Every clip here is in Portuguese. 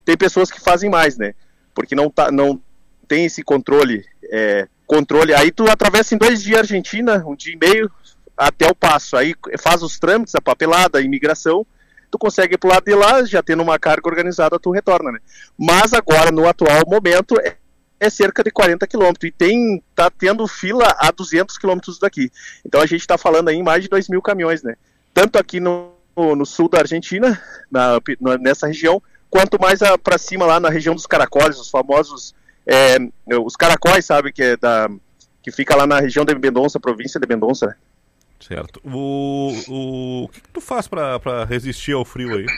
tem pessoas que fazem mais, né? Porque não tem esse controle. Aí tu atravessa em 2 dias a Argentina, 1 dia e meio, até o Passo. Aí faz os trâmites, a papelada, a imigração, tu consegue ir pro lado de lá, já tendo uma carga organizada, tu retorna, né? Mas agora, no atual momento, é cerca de 40 quilômetros, e tá tendo fila a 200 quilômetros daqui. Então a gente está falando aí em mais de 2.000 caminhões, né? Tanto aqui no sul da Argentina, nessa região, quanto mais para cima lá na região dos Caracóis, os famosos, os Caracóis, sabe, que fica lá na região de Mendonça, província de Mendonça, né? Certo. O que tu faz para resistir ao frio aí?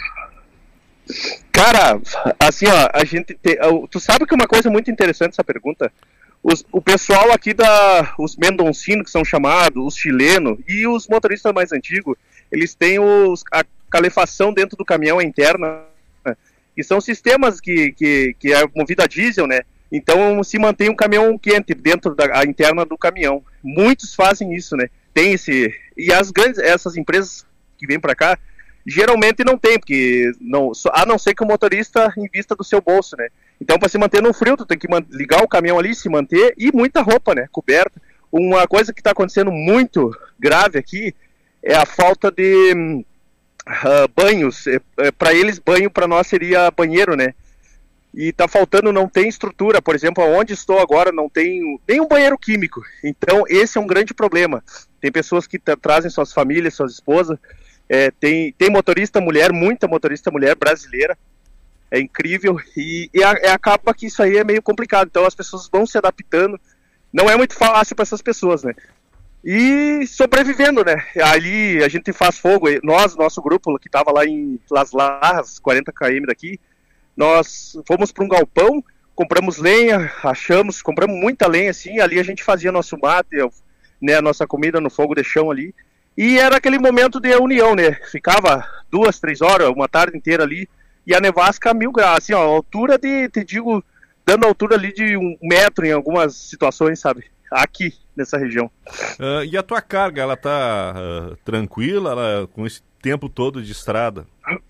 Cara, assim, ó, tu sabe que uma coisa muito interessante essa pergunta, o pessoal aqui os mendoncinos, que são chamados, os chilenos, e os motoristas mais antigos, eles têm a calefação dentro do caminhão interna, né? E são sistemas que é movido a diesel, né? Então se mantém um caminhão quente dentro da interna do caminhão. Muitos fazem isso, né? E essas empresas que vêm para cá, geralmente não tem, porque a não ser que o motorista invista do seu bolso, né? Então, para se manter no frio, tu tem que ligar o caminhão ali, se manter, e muita roupa, né? Coberta. Uma coisa que está acontecendo muito grave aqui é a falta de banhos. Para eles, banho, para nós seria banheiro, né? E tá faltando, não tem estrutura. Por exemplo, onde estou agora não tem nem um banheiro químico. Então, esse é um grande problema. Tem pessoas que trazem suas famílias, suas esposas. Tem motorista mulher, muita motorista mulher brasileira. É incrível. E acaba que isso aí é meio complicado. Então, as pessoas vão se adaptando. Não é muito fácil para essas pessoas, né? E sobrevivendo, né? Ali a gente faz fogo. Nosso grupo que estava lá em Las Larras, 40 km daqui, nós fomos para um galpão, compramos lenha, compramos muita lenha, assim, ali a gente fazia nosso mate, né, a nossa comida no fogo de chão ali, e era aquele momento de união, né, ficava 2, 3 horas, uma tarde inteira ali, e a nevasca a 1000 graus, assim, ó, altura dando altura ali de 1 metro em algumas situações, sabe, aqui nessa região. E a tua carga, ela tá tranquila, com esse tempo todo de estrada?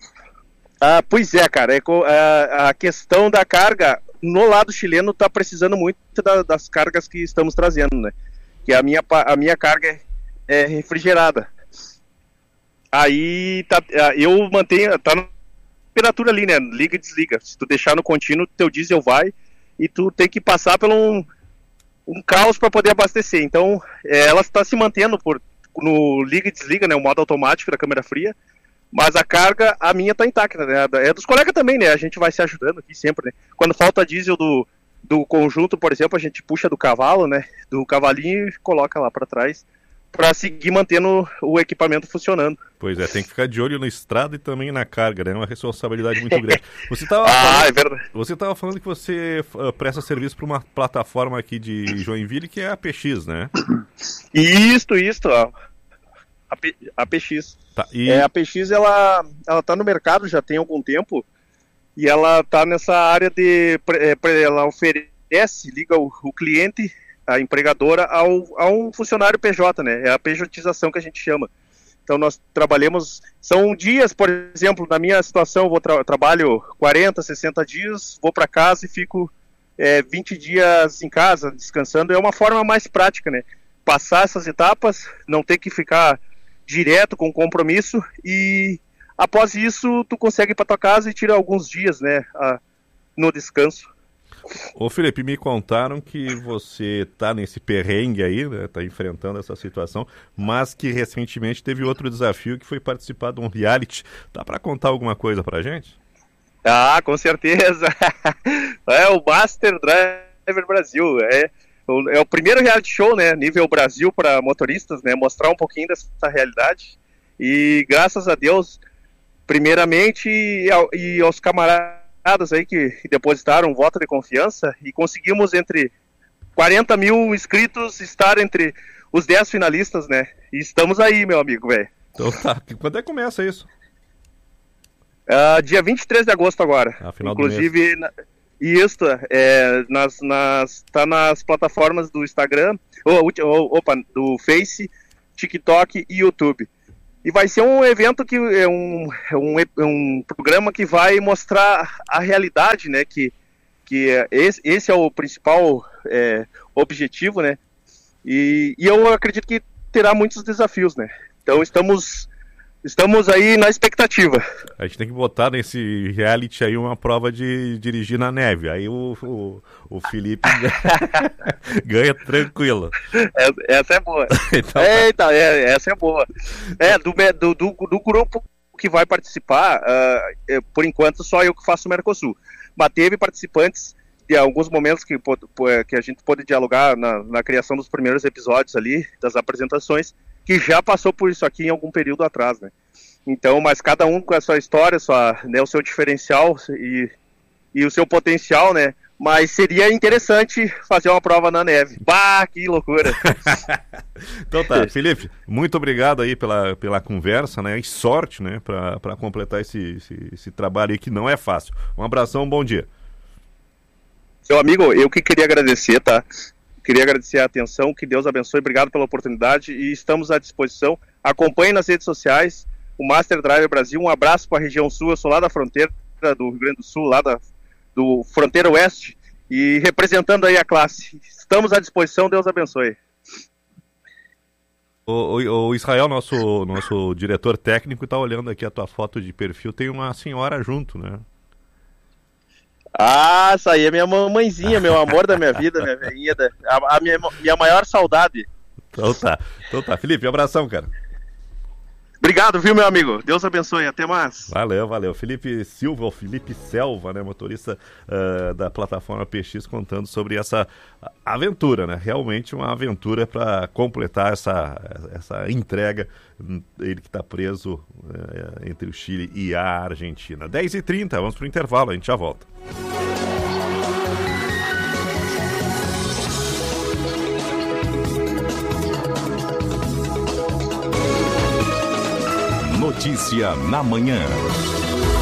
Pois é, cara, a questão da carga no lado chileno está precisando muito das cargas que estamos trazendo, né? Que a minha carga é refrigerada. Aí eu mantenho, tá na temperatura ali, né? Liga e desliga. Se tu deixar no contínuo, teu diesel vai e tu tem que passar por um caos para poder abastecer. Então, ela está se mantendo no liga e desliga, né? O modo automático da câmera fria. Mas a carga, a minha tá intacta, né? É dos colegas também, né? A gente vai se ajudando aqui sempre, né? Quando falta diesel do conjunto, por exemplo, a gente puxa do cavalo, né? Do cavalinho e coloca lá para trás para seguir mantendo o equipamento funcionando. Pois é, tem que ficar de olho na estrada e também na carga, né? É uma responsabilidade muito grande. É verdade. Você estava falando que você presta serviço para uma plataforma aqui de Joinville, que é a PX, né? Isto, ó. A PX. Tá, a PX, ela tá no mercado já tem algum tempo, e ela tá nessa área ela oferece, liga o cliente, a empregadora, a um funcionário PJ, né? É a pejotização que a gente chama. Então nós trabalhamos, são dias, por exemplo, na minha situação, eu trabalho 40, 60 dias, vou para casa e fico 20 dias em casa, descansando. É uma forma mais prática, né? Passar essas etapas, não ter que ficar direto com compromisso, e após isso tu consegue ir para tua casa e tira alguns dias, né, no descanso. Ô Felipe, me contaram que você tá nesse perrengue aí, né, tá enfrentando essa situação, mas que recentemente teve outro desafio, que foi participar de um reality. Dá para contar alguma coisa pra gente? Com certeza. É o Master Driver Brasil, é o primeiro reality show, né, nível Brasil para motoristas, né, mostrar um pouquinho dessa realidade. E graças a Deus, primeiramente, e aos camaradas aí que depositaram um voto de confiança, e conseguimos entre 40 mil inscritos estar entre os 10 finalistas, né, e estamos aí, meu amigo, velho. Então tá, quando é que começa isso? Dia 23 de agosto agora, final inclusive... Isso, tá nas plataformas do Instagram, do Face, TikTok e YouTube. E vai ser um evento que é um programa que vai mostrar a realidade, né? Que esse é o principal objetivo, né? E eu acredito que terá muitos desafios, né? Então estamos aí na expectativa. A gente tem que botar nesse reality aí uma prova de dirigir na neve. Aí o Felipe ganha tranquilo. Essa é boa. Então, essa é boa. Do grupo que vai participar, por enquanto só eu que faço o Mercosul. Mas teve participantes de alguns momentos que a gente pôde dialogar na criação dos primeiros episódios ali, das apresentações, que já passou por isso aqui em algum período atrás, né? Então, mas cada um com a sua história, né, o seu diferencial e o seu potencial, né? Mas seria interessante fazer uma prova na neve. Bah, que loucura! Então tá, Felipe, muito obrigado aí pela conversa, né? E sorte, né, para completar esse trabalho aí que não é fácil. Um abração, bom dia. Seu amigo, eu que queria agradecer, tá? Queria agradecer a atenção, que Deus abençoe, obrigado pela oportunidade e estamos à disposição. Acompanhe nas redes sociais o Master Driver Brasil. Um abraço para a região sul, eu sou lá da fronteira do Rio Grande do Sul, lá do Fronteira Oeste, e representando aí a classe. Estamos à disposição, Deus abençoe. O Israel, nosso diretor técnico, está olhando aqui a tua foto de perfil, tem uma senhora junto, né? Ah, essa aí é minha mamãezinha, meu amor da minha vida, minha velhinha, a minha maior saudade. Então tá. Felipe, um abração, cara. Obrigado, viu, meu amigo? Deus abençoe, até mais. Valeu. Felipe Silva, ou Felipe Selva, né, motorista da plataforma PX, contando sobre essa aventura, né? Realmente uma aventura para completar essa entrega, ele que está preso entre o Chile e a Argentina. 10h30, vamos para o intervalo, a gente já volta. Notícia na manhã.